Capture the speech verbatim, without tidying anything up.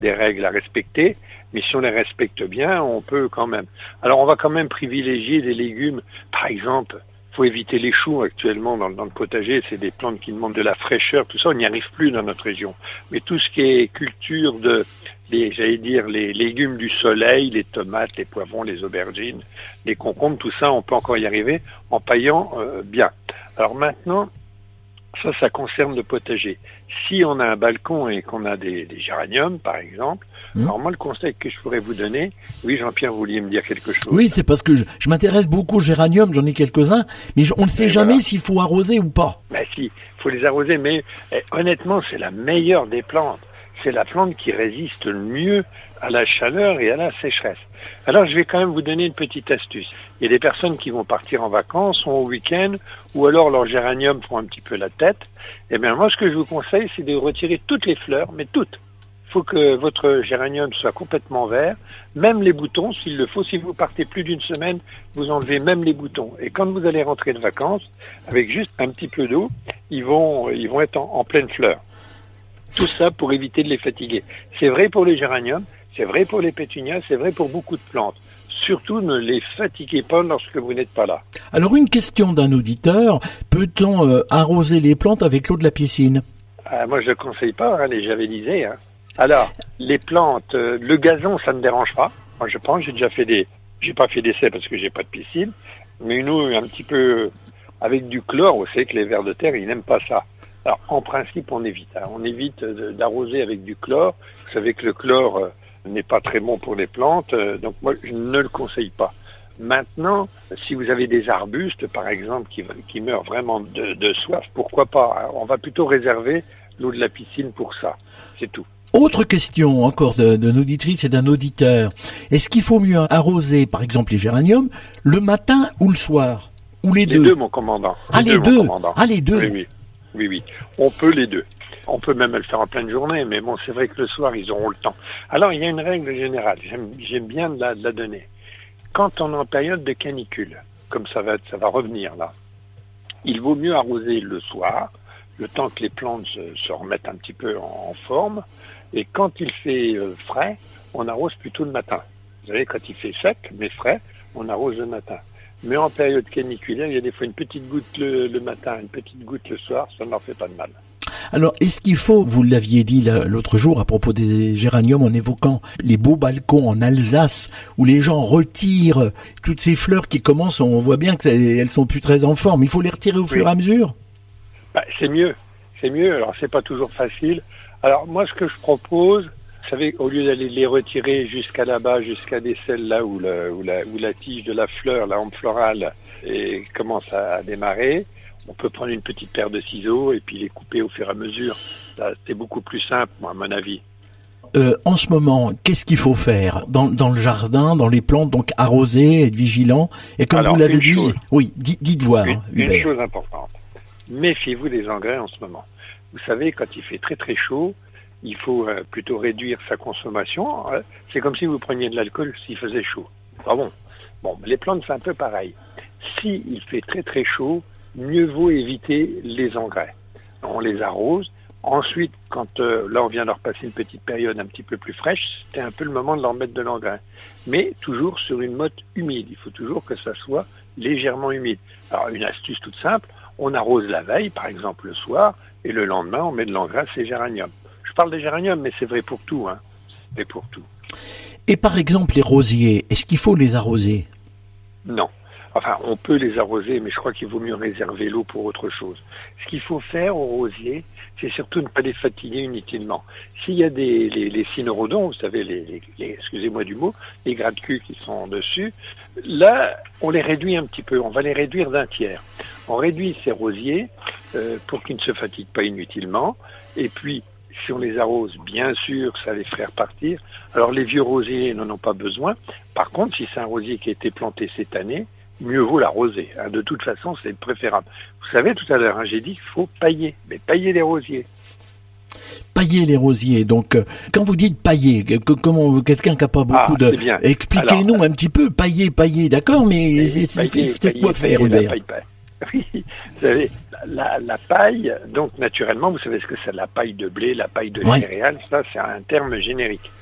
des règles à respecter, mais si on les respecte bien, on peut quand même. Alors on va quand même privilégier des légumes, par exemple, il faut éviter les choux actuellement dans, dans le potager, c'est des plantes qui demandent de la fraîcheur, tout ça, on n'y arrive plus dans notre région. Mais tout ce qui est culture de, les, j'allais dire, les légumes du soleil, les tomates, les poivrons, les aubergines, les concombres, tout ça, on peut encore y arriver en paillant euh, bien. Alors maintenant, ça, ça concerne le potager. Si on a un balcon et qu'on a des, des géraniums, par exemple, mmh. alors moi, le conseil que je pourrais vous donner, oui, Jean-Pierre, vous vouliez me dire quelque chose. Oui, c'est parce que je, je m'intéresse beaucoup aux géraniums, j'en ai quelques-uns, mais je, on ne sait et jamais voilà. S'il faut arroser ou pas. Ben si, il faut les arroser, mais eh, honnêtement, c'est la meilleure des plantes. C'est la plante qui résiste le mieux à la chaleur et à la sécheresse. Alors, je vais quand même vous donner une petite astuce. Il y a des personnes qui vont partir en vacances, ou au week-end, ou alors leurs géraniums font un petit peu la tête. Eh bien, moi, ce que je vous conseille, c'est de retirer toutes les fleurs, mais toutes. Il faut que votre géranium soit complètement vert, même les boutons, s'il le faut. Si vous partez plus d'une semaine, vous enlevez même les boutons. Et quand vous allez rentrer de vacances, avec juste un petit peu d'eau, ils vont, ils vont être en, en pleine fleur. Tout ça pour éviter de les fatiguer. C'est vrai pour les géraniums, c'est vrai pour les pétunias, c'est vrai pour beaucoup de plantes. Surtout, ne les fatiguez pas lorsque vous n'êtes pas là. Alors, une question d'un auditeur. Peut-on euh, arroser les plantes avec l'eau de la piscine ? ah, Moi, je ne conseille pas, hein, les javelisés. Hein. Alors, les plantes, euh, le gazon, ça ne me dérange pas. Moi, je pense, j'ai déjà fait des... J'ai pas fait d'essai parce que j'ai pas de piscine. Mais une eau un petit peu avec du chlore, vous savez que les vers de terre, ils n'aiment pas ça. Alors, en principe, on évite. Hein. On évite de, d'arroser avec du chlore. Vous savez que le chlore euh, n'est pas très bon pour les plantes. Euh, donc, moi, je ne le conseille pas. Maintenant, si vous avez des arbustes, par exemple, qui, qui meurent vraiment de, de soif, pourquoi pas, hein. On va plutôt réserver l'eau de la piscine pour ça. C'est tout. Autre question encore de, d'une auditrice et d'un auditeur. Est-ce qu'il faut mieux arroser, par exemple, les géraniums, le matin ou le soir ? Ou les, les deux Les deux, mon commandant. Les ah, les deux, deux mon commandant. Ah, les deux Oui, oui. Oui, oui. On peut les deux. On peut même le faire en pleine journée, mais bon, c'est vrai que le soir, ils auront le temps. Alors, il y a une règle générale. J'aime, j'aime bien de la, de la donner. Quand on est en période de canicule, comme ça va, ça va revenir là, il vaut mieux arroser le soir, le temps que les plantes se, se remettent un petit peu en, en forme. Et quand il fait euh, frais, on arrose plutôt le matin. Vous savez, quand il fait sec, mais frais, on arrose le matin. Mais en période caniculaire, il y a des fois une petite goutte le, le matin, une petite goutte le soir, ça ne leur fait pas de mal. Alors, est-ce qu'il faut, vous l'aviez dit l'autre jour à propos des géraniums en évoquant les beaux balcons en Alsace où les gens retirent toutes ces fleurs qui commencent, on voit bien qu'elles sont plus très en forme, il faut les retirer au oui. fur et à mesure? Bah, c'est mieux, c'est mieux, alors c'est pas toujours facile. Alors moi ce que je propose, vous savez, au lieu d'aller les retirer jusqu'à là-bas, jusqu'à des celles là où, le, où, la, où la tige de la fleur, la hampe florale, et commence à, à démarrer, on peut prendre une petite paire de ciseaux et puis les couper au fur et à mesure. Ça, c'est beaucoup plus simple, moi, à mon avis. Euh, en ce moment, qu'est-ce qu'il faut faire dans, dans le jardin, dans les plantes, donc arroser, être vigilant. Et comme Alors, vous l'avez dit, chose, oui, dites, dites voir. Une, hein, une chose importante, méfiez-vous des engrais en ce moment. Vous savez, quand il fait très très chaud, il faut euh, plutôt réduire sa consommation. Hein. C'est comme si vous preniez de l'alcool s'il faisait chaud. Ah bon. Bon, les plantes, c'est un peu pareil. Si il fait très très chaud, mieux vaut éviter les engrais. On les arrose. Ensuite, quand euh, là on vient leur passer une petite période un petit peu plus fraîche, c'était un peu le moment de leur mettre de l'engrais. Mais toujours sur une motte humide. Il faut toujours que ça soit légèrement humide. Alors une astuce toute simple, on arrose la veille, par exemple le soir, et le lendemain on met de l'engrais, c'est géranium. Je parle des géraniums, mais c'est vrai pour tout, hein. C'est vrai pour tout. Et par exemple les rosiers, est-ce qu'il faut les arroser? Non. Enfin, on peut les arroser, mais je crois qu'il vaut mieux réserver l'eau pour autre chose. Ce qu'il faut faire aux rosiers, c'est surtout ne pas les fatiguer inutilement. S'il y a des les, les cynorhodons, vous savez, les, les, les excusez-moi du mot, les gratte-culs qui sont dessus, là, on les réduit un petit peu. On va les réduire d'un tiers. On réduit ces rosiers euh, pour qu'ils ne se fatiguent pas inutilement. Et puis, si on les arrose, bien sûr, ça les ferait repartir. Alors, les vieux rosiers n'en ont pas besoin. Par contre, si c'est un rosier qui a été planté cette année, mieux vaut l'arroser. Hein. De toute façon, c'est préférable. Vous savez, tout à l'heure, hein, j'ai dit qu'il faut pailler. Mais pailler les rosiers. Pailler les rosiers. Donc, euh, quand vous dites pailler, que, comment quelqu'un qui n'a pas beaucoup ah, de... Bien. Expliquez-nous Alors, un petit peu. Pailler, pailler, d'accord, mais pailler, c'est, pailler, c'est quoi pailler, faire, Hubert? Oui, vous savez, la, la paille, donc naturellement, vous savez ce que c'est, la paille de blé, la paille de ouais. céréales, ça c'est un terme générique.